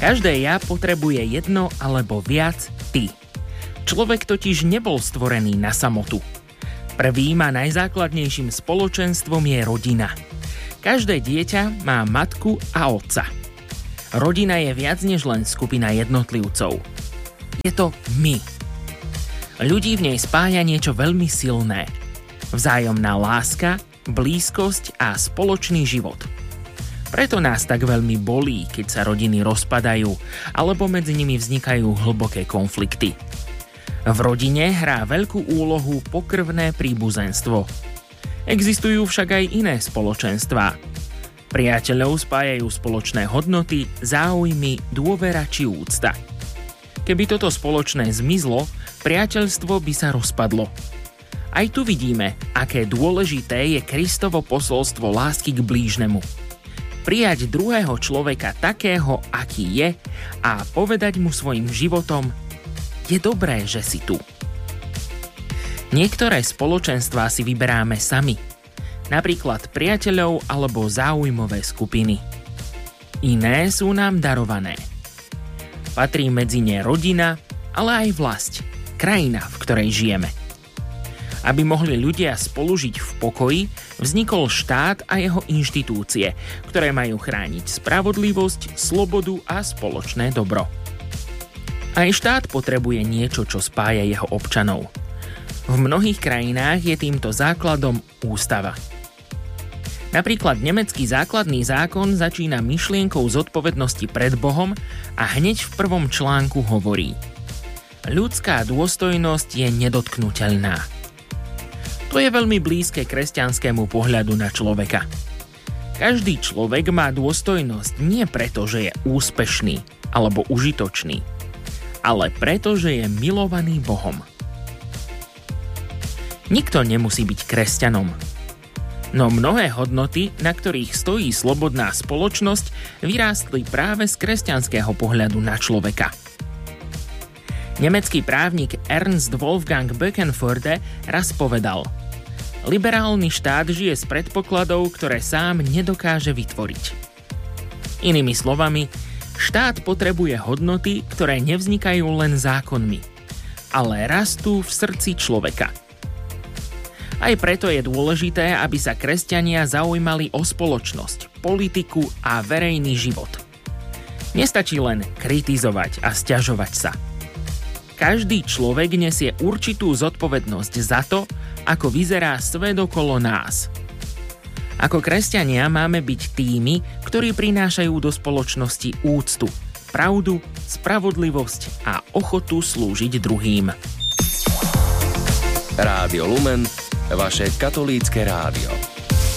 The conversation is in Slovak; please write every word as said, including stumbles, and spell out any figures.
Každé ja potrebuje jedno alebo viac ty. Človek totiž nebol stvorený na samotu. Prvým a najzákladnejším spoločenstvom je rodina. Každé dieťa má matku a otca. Rodina je viac než len skupina jednotlivcov. Je to my. Ľudí v nej spája niečo veľmi silné. Vzájomná láska, blízkosť a spoločný život. Preto nás tak veľmi bolí, keď sa rodiny rozpadajú alebo medzi nimi vznikajú hlboké konflikty. V rodine hrá veľkú úlohu pokrvné príbuzenstvo. Existujú však aj iné spoločenstvá. Priateľov spájajú spoločné hodnoty, záujmy, dôvera či úcta. Keby toto spoločné zmizlo, priateľstvo by sa rozpadlo. Aj tu vidíme, aké dôležité je Kristovo posolstvo lásky k blížnemu. Prijať druhého človeka takého, aký je, a povedať mu svojim životom: je dobré, že si tu. Niektoré spoločenstvá si vyberáme sami, napríklad priateľov alebo záujmové skupiny. Iné sú nám darované. Patrí medzi ne rodina, ale aj vlasť, krajina, v ktorej žijeme. Aby mohli ľudia spolužiť v pokoji, vznikol štát a jeho inštitúcie, ktoré majú chrániť spravodlivosť, slobodu a spoločné dobro. Aj štát potrebuje niečo, čo spája jeho občanov. V mnohých krajinách je týmto základom ústava. Napríklad nemecký základný zákon začína myšlienkou zodpovednosti pred Bohom a hneď v prvom článku hovorí: ľudská dôstojnosť je nedotknuteľná. To je veľmi blízke kresťanskému pohľadu na človeka. Každý človek má dôstojnosť nie preto, že je úspešný alebo užitočný, ale preto, že je milovaný Bohom. Nikto nemusí byť kresťanom. No mnohé hodnoty, na ktorých stojí slobodná spoločnosť, vyrástli práve z kresťanského pohľadu na človeka. Nemecký právnik Ernst Wolfgang Böckenförde raz povedal: liberálny štát žije z predpokladov, ktoré sám nedokáže vytvoriť. Inými slovami, štát potrebuje hodnoty, ktoré nevznikajú len zákonmi, ale rastú v srdci človeka. Aj preto je dôležité, aby sa kresťania zaujímali o spoločnosť, politiku a verejný život. Nestačí len kritizovať a sťažovať sa. Každý človek nesie určitú zodpovednosť za to, ako vyzerá svet okolo nás. Ako kresťania máme byť tými, ktorí prinášajú do spoločnosti úctu, pravdu, spravodlivosť a ochotu slúžiť druhým. Rádio Lumen, vaše katolícke rádio.